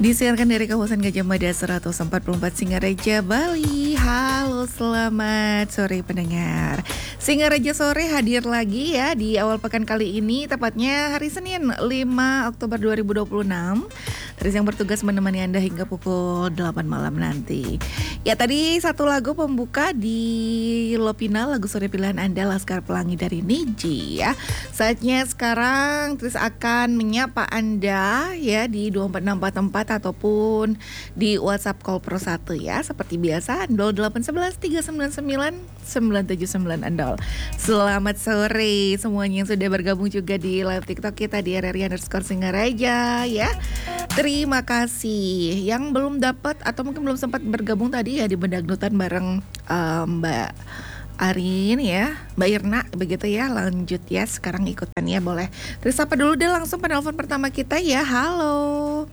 Disiarkan dari kawasan Gajah Mada 104.4 Singaraja, Bali. Halo, selamat sore pendengar. Singaraja Sore hadir lagi ya di awal pekan kali ini, tepatnya hari Senin 5 Oktober 2026. Terus yang bertugas menemani Anda hingga pukul 8 malam nanti. Ya, tadi satu lagu pembuka di Lopina, lagu sore pilihan Anda, Laskar Pelangi dari Niji ya. Saatnya sekarang Tris akan menyapa Anda ya di 24644 ataupun di WhatsApp Call Pro 1 ya. Seperti biasa 0811 399 979 Andol. Selamat sore semuanya yang sudah bergabung juga di live TikTok kita di RRI_Singaraja ya. Terima kasih yang belum dapat atau mungkin belum sempat bergabung tadi ya di Bedagnutan bareng Mbak Arin ya, Mbak Irna begitu ya. Lanjut ya, sekarang ikutannya boleh. Terus apa dulu deh langsung penelpon pertama kita ya. Halo.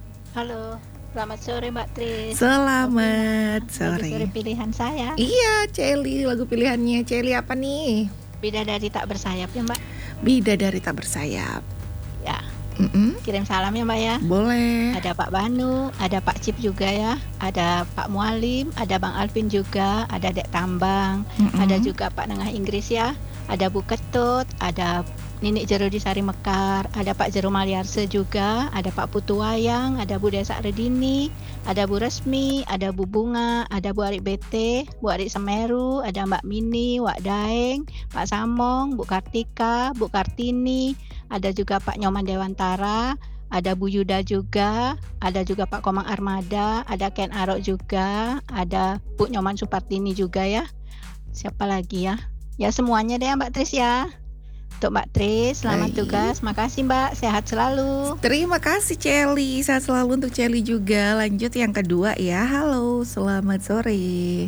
Halo, selamat sore Mbak Tris. Selamat Lagu sore. sore pilihan saya. Iya, Celi, lagu pilihannya Celi apa nih? Bidadari Tak Bersayap ya Mbak. Bidadari Tak Bersayap. Ya, Mm-mm. kirim salam ya Mbak ya. Boleh. Ada Pak Banu, ada Pak Cip juga ya, ada Pak Mualim, ada Bang Alvin juga, ada Dek Tambang, ada juga Pak Nengah Inggris ya, ada Bu Ketut, ada Ninik Jero di Sari Mekar, ada Pak Jero Maliarse juga, ada Pak Putu Wayang, ada Bu Desa Redini, ada Bu Resmi, ada Bu Bunga, ada Bu Arik BT, Bu Arik Semeru, ada Mbak Mini, Wak Daeng, Pak Samong, Bu Kartika, Bu Kartini, ada juga Pak Nyoman Dewantara, ada Bu Yuda juga, ada juga Pak Komang Armada, ada Ken Arok juga, ada Bu Nyoman Supartini juga ya. Siapa lagi ya? Ya semuanya deh Mbak Tris ya. Untuk Mbak Tris, selamat Baik. tugas. Makasih Mbak, sehat selalu. Terima kasih Celi. Sehat selalu untuk Celi juga. Lanjut yang kedua ya. Halo, selamat sore.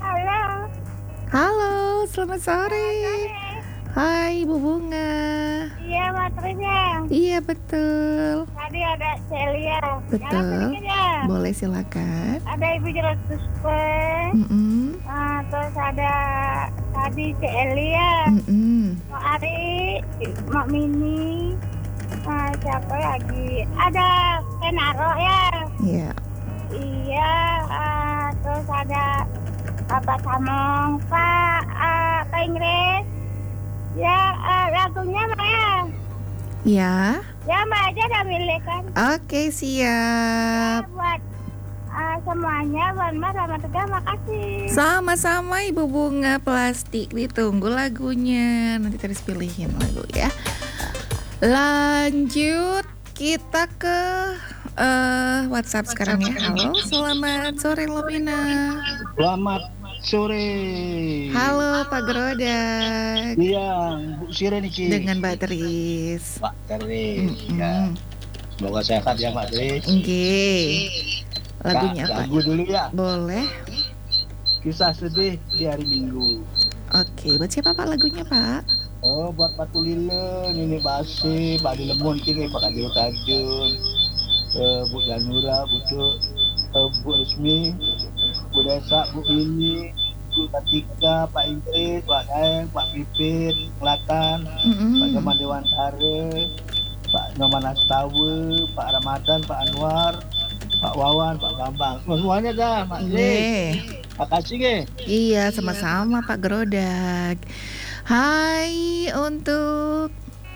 Halo. Halo, selamat sore. Hai Bu Bunga. Iya, Matrisnya. Iya betul. Tadi ada Celia. Betul. Jangan sedikit ya. Boleh silakan. Ada Ibu Jerot Tuspe. Mm-mm. Terus ada tadi Celia. Mm-mm. Mak Ari, Mak Mini. Siapa lagi? Ada Kenaro ya. Iya. Iya. Terus ada Pak Samong, Pak Inggris. Ya, lagunya Mbak ya. Ya. Ya Mbak aja udah milih kan. Oke, siap. Buat semuanya, buat Mbak sama Tegar, makasih. Sama-sama Ibu Bunga Plastik. Ditunggu lagunya. Nanti terus pilihin lagu ya. Lanjut kita ke WhatsApp sekarang ya. Halo, selamat sore Lopina. Selamat sore. Halo Pak Gerodak. Iya, Bu Sire Niki. Dengan Mbak Tris. Pak Tris. Ya. Semoga sehat ya Mbak Tris. Oke. Lagunya apa? Lagu dulu ya. Boleh. Kisah sedih di hari Minggu. Oke, buat siapa Pak lagunya Pak? Oh, buat Pak Tulile, Nini Basi, Pak Dilemun kini, Pak Kajul Kajul, Bu Janura, Bu Resmi, Bu Desa, Bu Ini, Bu Katika, Pak Inggris, Pak Daeng, Pak Pipit, Kelatan, Pak Nyoman Dewantara, Pak Nyoman Astawe, Pak Ramadan, Pak Anwar, Pak Wawan, Pak Bambang. Semuanya dah, Mak Tris. Makasih ge. Iya, sama-sama Pak Gerodak. Hai untuk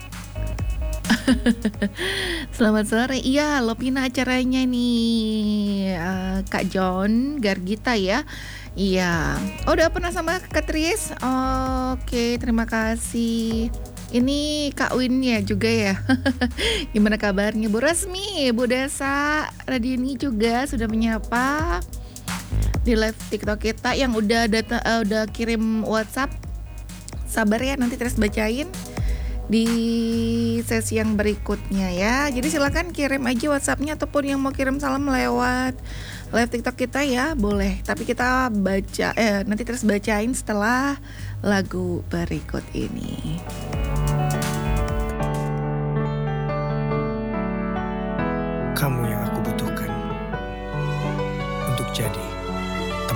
selamat sore. Iya, Lopina acaranya nih Kak John Gargita ya. Iya. Oh, udah pernah sama Kak Tris? Oke, terima kasih. Ini Kak Win ya juga ya. Gimana kabarnya Bu Resmi, Bu Desa, Radini juga sudah menyapa di live TikTok kita yang udah kirim WhatsApp. Sabar ya, nanti terus bacain di sesi yang berikutnya ya. Jadi silakan kirim aja WhatsAppnya ataupun yang mau kirim salam lewat live TikTok kita ya, boleh. Tapi kita baca nanti terus bacain setelah lagu berikut ini. Kamu